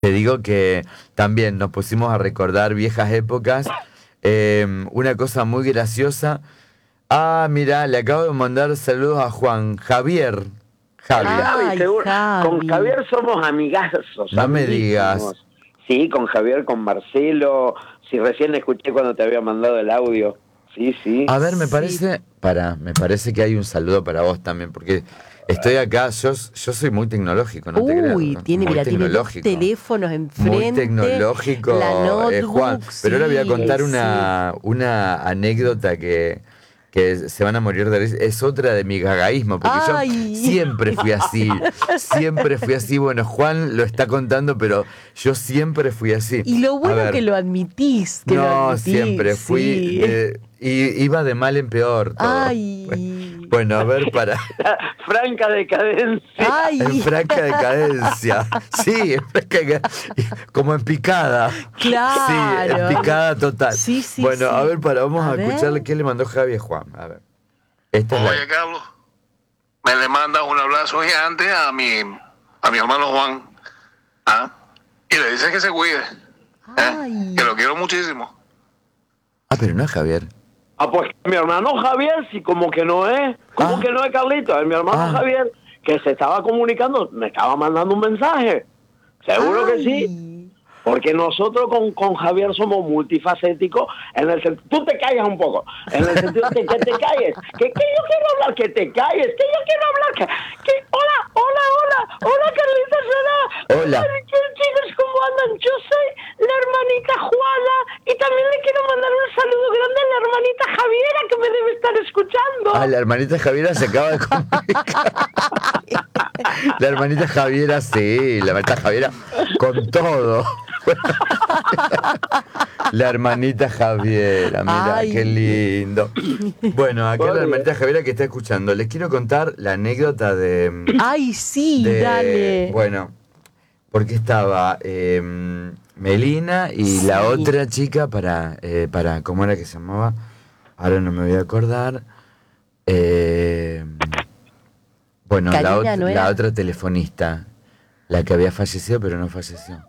te digo que también nos pusimos a recordar viejas épocas. Una cosa muy graciosa. Ah, mira, le acabo de mandar saludos a Juan. Javier. Javi, seguro. Javi. Con Javier somos amigazos. No me digas. Sí, con Javier, con Marcelo. Si recién escuché cuando te había mandado el audio. Sí. A ver, me parece que hay un saludo para vos también, porque estoy acá, yo soy muy tecnológico, no te creas. Tiene dos teléfonos enfrente. Muy tecnológico, la notebook, Juan. Pero ahora voy a contar una anécdota que se van a morir de risa. Es otra de mi gagaísmo, porque yo siempre fui así. Bueno, Juan lo está contando, pero yo siempre fui así. Y lo bueno que lo admitís. Siempre fui... iba de mal en peor todo. Bueno, a ver, para... Franca decadencia. En franca decadencia. Sí, como en picada. Claro. Sí, en picada total. Sí, bueno, a ver, vamos a escucharle qué le mandó Javi a Juan. A ver. Oye, Carlos, me le manda un abrazo gigante a mi hermano Juan. Y le dice que se cuide. Que lo quiero muchísimo. Pero no es Javier. Pues mi hermano Javier, sí, como que no es. ¿Cómo que no es Carlito? Es mi hermano Javier, que se estaba comunicando, me estaba mandando un mensaje. Seguro que sí. Porque nosotros con Javier somos multifacéticos en el sentido... Tú te callas un poco. En el sentido de que te calles. Que yo quiero hablar, que te calles. Que yo quiero hablar. Hola, Carlita Sara. Hola. Chicos, ¿cómo andan? Yo soy la hermanita Juana y también le quiero mandar un saludo grande a la hermanita Javiera que me debe estar escuchando. La hermanita Javiera se acaba de comunicar. La hermanita Javiera, sí. La hermanita Javiera con todo. La hermanita Javiera, mira, qué lindo. Bueno, acá la hermanita Javiera que está escuchando. Les quiero contar la anécdota de... dale. Bueno, porque estaba Melina y la otra chica para ¿cómo era que se llamaba? Ahora no me voy a acordar. Bueno, la otra telefonista, la que había fallecido pero no falleció.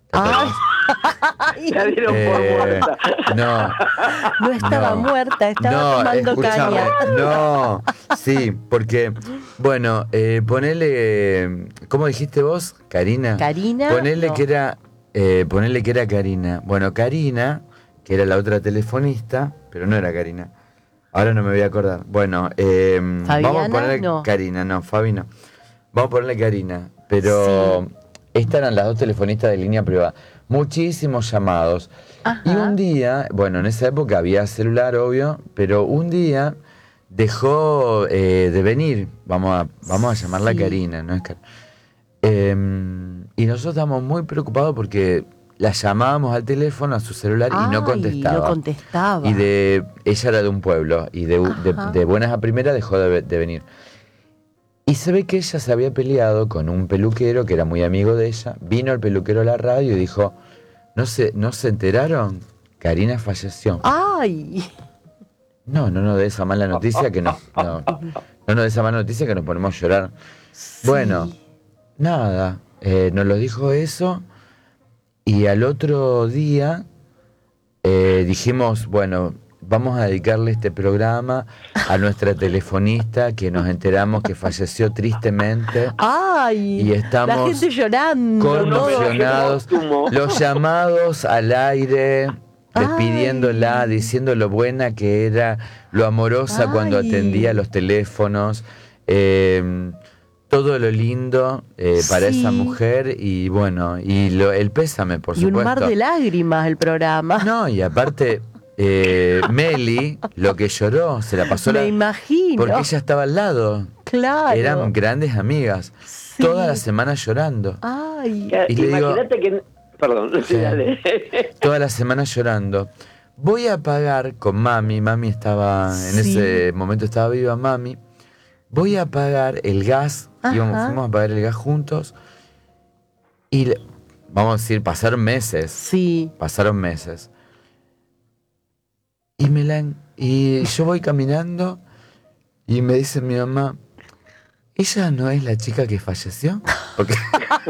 La dieron por muerta. No estaba muerta, estaba tomando caña. No, sí, porque, bueno, ponele, ¿cómo dijiste vos? Karina. Ponele que era Karina. Bueno, Karina, que era la otra telefonista, pero no era Karina. Ahora no me voy a acordar. Bueno, vamos a ponerle Karina, no, Fabi no. Vamos a ponerle Karina, pero... Estas eran las dos telefonistas de línea privada. Muchísimos llamados. Y un día, bueno, en esa época había celular, obvio, pero un día dejó de venir. Vamos a llamarla Karina, ¿no es y nosotros estábamos muy preocupados porque la llamábamos al teléfono, a su celular, y no contestaba. Y ella era de un pueblo, y de buenas a primeras dejó de venir. Y se ve que ella se había peleado con un peluquero que era muy amigo de ella. Vino el peluquero a la radio y dijo, ¿no se enteraron? Karina falleció. No de esa mala noticia que no de esa mala noticia que nos ponemos a llorar. Bueno, nada, nos lo dijo eso y al otro día dijimos, bueno, vamos a dedicarle este programa a nuestra telefonista que nos enteramos que falleció tristemente. Y estamos la gente llorando, conmocionados. Los llamados al aire, despidiéndola, diciendo lo buena que era, lo amorosa cuando atendía los teléfonos, todo lo lindo para esa mujer y bueno, el pésame, por supuesto. Y un mar de lágrimas el programa. No, y aparte... Meli, lo que lloró, se la pasó Me imagino. porque ella estaba al lado. Claro. Eran grandes amigas. Toda la semana llorando. Y imagínate que... Perdón. Dale. Toda la semana llorando. Voy a pagar con mami. Mami estaba... En ese momento estaba viva mami. Voy a pagar el gas. Fuimos a pagar el gas juntos. Y vamos a decir, pasaron meses. Pasaron meses. Y yo voy caminando y me dice mi mamá, ¿ella no es la chica que falleció? Porque